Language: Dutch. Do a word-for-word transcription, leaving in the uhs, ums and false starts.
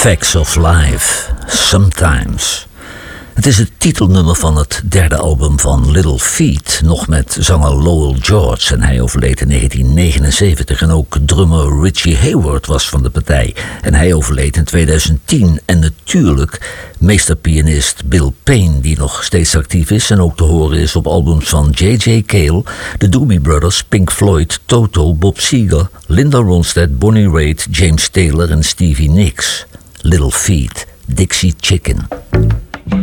Facts of Life, Sometimes. Het is het titelnummer van het derde album van Little Feat, nog met zanger Lowell George, en hij overleed in negentien negenenzeventig. En ook drummer Richie Hayward was van de partij en hij overleed in tweeduizend tien. En natuurlijk meesterpianist Bill Payne, die nog steeds actief is en ook te horen is op albums van J J Cale, de Doobie Brothers, Pink Floyd, Toto, Bob Seger, Linda Ronstadt, Bonnie Raitt, James Taylor en Stevie Nicks. Little Feat, Dixie Chicken.